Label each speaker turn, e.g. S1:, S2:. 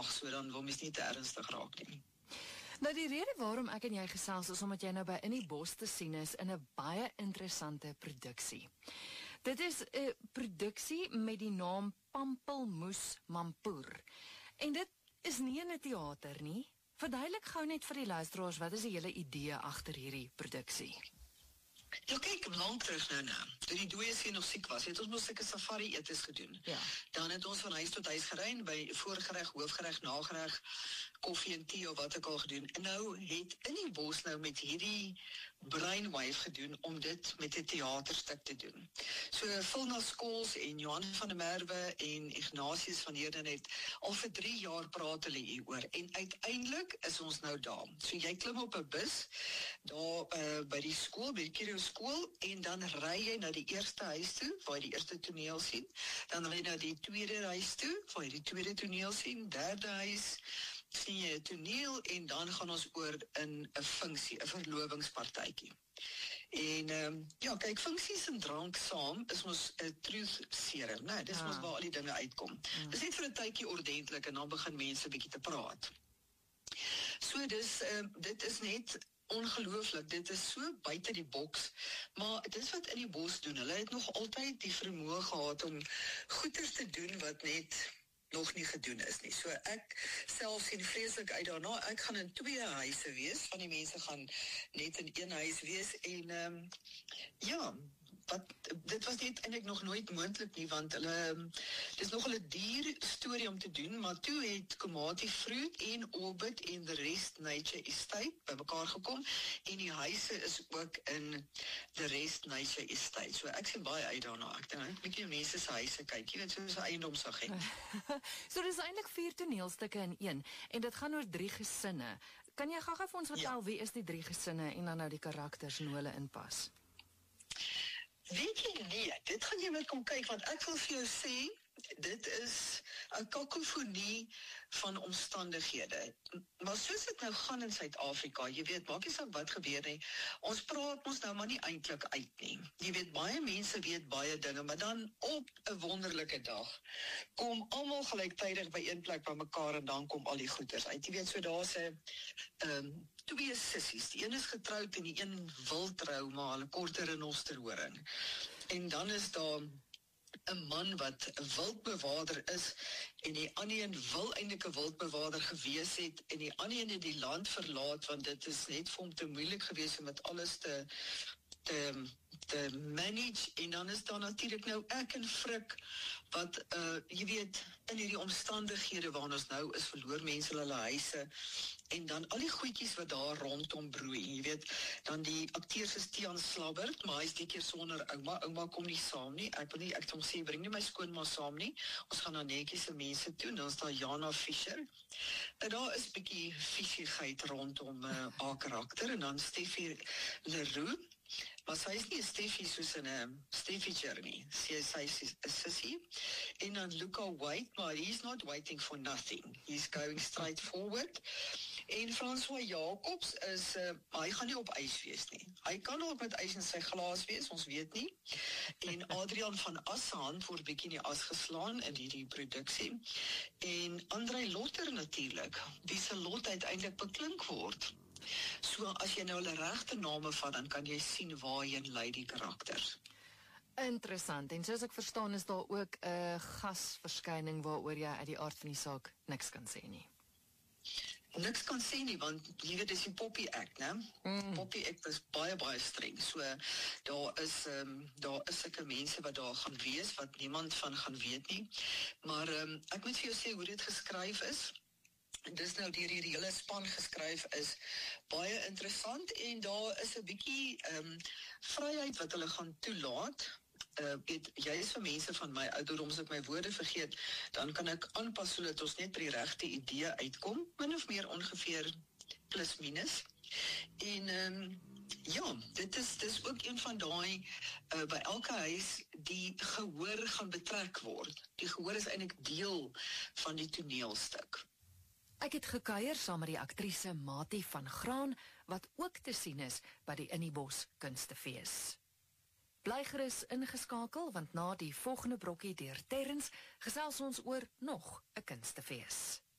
S1: lag, so dan wil mens nie te ernstig raak nie.
S2: Nou die rede waarom ek en jy gesels is omdat jy nou by In die Bos te sien is in 'n baie interessante produksie. Dit is 'n produksie met die naam Pampelmoes Mampoer. En dit is nie in 'n teater nie. Verduidelik gou net vir die luisteraars, wat is die hele idee agter hierdie produksie?
S1: Ja, kyk, lang terug nou, toe die dooie seun nog siek was, het ons mos 'n safari etes gedoen.
S2: Ja.
S1: Dan het ons van huis tot huis gery, by voorgereg, hoofgereg, nagereg, koffie en tee of wat ek al gedoen. En nou het In die Bos nou met hierdie brainwave gedoen om dit met 'n teaterstuk te doen. So Vilna Skols en Johan van der Merwe en Ignatius van Heerden het al vir 3 jaar praat hulle hieroor. En uiteindelik is ons nou daar. So jy klim op 'n bus daar by die skool, by die Kiro skool, en dan ry jy na die eerste huis toe, waar jy die eerste toneel sien. Dan ry jy na die tweede huis toe, waar jy die tweede toneel sien. Derde huis sien jy 'n toneel, en dan gaan ons oor in 'n funksie, 'n verlovingspartytjie. En ja, kyk, funksies en drank saam is ons 'n truth serum, né? Dis mos waar al die dinge uitkom. Dis net vir 'n tydjie ordentlik, en dan begin mense 'n bietjie te praat. So dit is net ongelooflik, dit is so buite die boks, maar dit is wat In die Bos doen. Hulle het nog altyd die vermoë gehad om goeders te doen wat net nog nie gedoen is nie. So ek self sien vreeslik uit daarna. Ek gaan in 2 huise wees, van die mense gaan net in 1 huis wees, en ja, dit was net eintlik nog nooit moontlik nie, want dit is nog 'n duur storie om te doen, maar toe het Komati Fruit en Orbit en The Rest Nature Estate bymekaar gekom, en die huise is ook in The Rest Nature Estate. So ek sien baie uit daarna. Ek dink 'n bietjie mense se huise kyk, jy weet, soos 'n eiendomsagent.
S2: So dis eintlik 4 toneelstukke in een, en dit gaan oor 3 gesinne. Kan jy gou-gou vir ons vertel wie is die 3 gesinne en dan nou die karakters en hoe hulle inpas?
S1: Weet jy nie, dit gaan jy met kom kyk, want ek wil vir jou sê, dit is 'n kakofonie van omstandighede. Maar soos dit nou gaan in Suid-Afrika, jy weet, maak nie saak wat gebeur nie, ons praat ons nou maar nie eintlik uit nie. Jy weet, baie mense weet baie dinge, maar dan op 'n wonderlike dag kom almal gelyktydig by een plek bymekaar, en dan kom al die goeters uit. Jy weet, so daar's 'n 2 sissies, die een is getroud en die een wil trou, maar hulle korter renosterhoring. En dan is daar 'n man wat 'n wildbewaarder is, en die ander een wil eintlik 'n wildbewaarder gewees het, en die ander een het die land verlaat, want dit is net vir hom te moeilik gewees om met alles te manage. En dan is daar natuurlik nou ek en Frik, wat jy weet, in hierdie omstandighede waarin ons nou is, verloor mense hulle huise, en dan al die goedjies wat daar rondom broei, jy weet, dan die akteurs is Tiaan Slabbert, maar hy is die keer sonder ouma kom nie saam nie, ek het hom sê, bring nie my skoonma saam nie, ons gaan na netjies se mense toe, dan is daar Jana Fischer, en daar is bietjie visigheid rondom haar karakter, en dan Steffie Leroux, maar sy is nie 'n Steffie soos in 'n Steffiger nie. Sy is 'n sissie. En dan Luca White, maar he's not waiting for nothing. He's going straight forward. En François Jacobs is, hy gaan nie op ys wees nie. Hy kan ook met ys in sy glas wees, ons weet nie. En Adrian van Assan word bietjie in die as geslaan in hierdie produksie. En Andrei Lotter natuurlik, wie se lot uiteindelik beklink word. So as jy nou hulle regte name vat, dan kan jy sien waarheen lei die karakters.
S2: Interessant, en soos ek verstaan is daar ook 'n gasverskyning waaroor jy uit die aard van die saak niks kan sê nie.
S1: Niks kan sê nie, want jy weet, dis die Poppy Act, né? Poppy Act is baie, baie streng, so daar is sulke mense wat daar gaan wees, wat niemand van gaan weet nie, maar ek moet vir jou sê hoe dit geskryf is. Dis nou deur hierdie hele span geskryf, is baie interessant, en daar is 'n bietjie vryheid wat hulle gaan toelaat. Jy is vir mense van my ouderdom, as ek my woorde vergeet, dan kan ek aanpas sodat ons net by die regte idee uitkom, min of meer ongeveer plus minus. En ja, dit is ook een van daai, by elke huis, die gehoor gaan betrek word. Die gehoor is eintlik deel van die toneelstuk.
S2: Ek het gekuier saam met die aktrise Mati van Graan, wat ook te sien is by die In die Bos Kunstefees. Bly gerus ingeskakel, want na die volgende brokkie deur Terrens gesels ons oor nog 'n kunstefees.